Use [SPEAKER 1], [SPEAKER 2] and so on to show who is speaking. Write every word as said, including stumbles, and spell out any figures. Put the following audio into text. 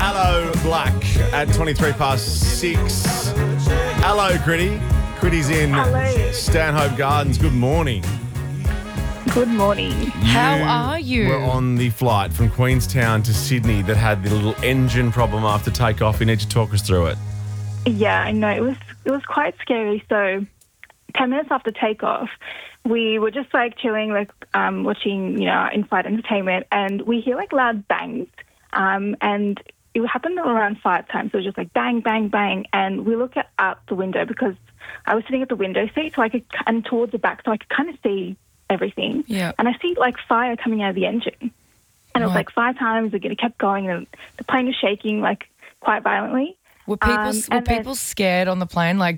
[SPEAKER 1] Hello, Black at twenty-three past six. Hello, Critty. Critty's in
[SPEAKER 2] Hello.
[SPEAKER 1] Stanhope Gardens. Good morning.
[SPEAKER 2] Good morning.
[SPEAKER 3] How are you?
[SPEAKER 1] We're on the flight from Queenstown to Sydney that had the little engine problem after takeoff. You need to talk us through it.
[SPEAKER 2] Yeah, I know. It was it was quite scary. So ten minutes after takeoff, we were just like chilling, like um, watching, you know, in-flight entertainment, and we hear like loud bangs. Um, and it happened around five times. So it was just like bang, bang, bang. And we look at, out the window because I was sitting at the window seat, so I could, and towards the back, so I could kind of see everything.
[SPEAKER 3] Yeah.
[SPEAKER 2] And I see like fire coming out of the engine. And it was
[SPEAKER 3] Right.
[SPEAKER 2] like five times, it kept going, and the plane was shaking like quite violently.
[SPEAKER 3] Were people
[SPEAKER 2] Um,
[SPEAKER 3] were
[SPEAKER 2] and then-
[SPEAKER 3] people scared on the plane? Like,